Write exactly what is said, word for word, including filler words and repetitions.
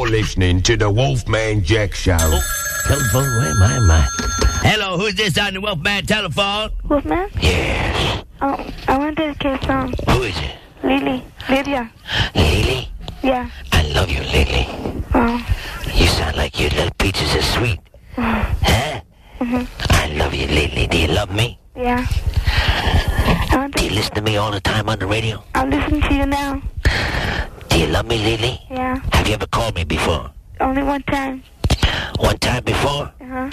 listening to the Wolfman Jack Show. Oh, telephone, where my, my. Hello, who's this on the Wolfman telephone? Wolfman? Yes. Oh, I want to dedicate a song. Who is it? Lily. Lydia. Lily? Yeah. I love you, Lily. Oh. You sound like your little peaches are sweet. Huh? Mm-hmm. I love you, Lily. Do you love me? Yeah. I want Do you to... listen to me all the time on the radio? I'll listen to you now. Do you love me, Lily? Yeah. Have you ever called me before? Only one time. One time before? Uh-huh.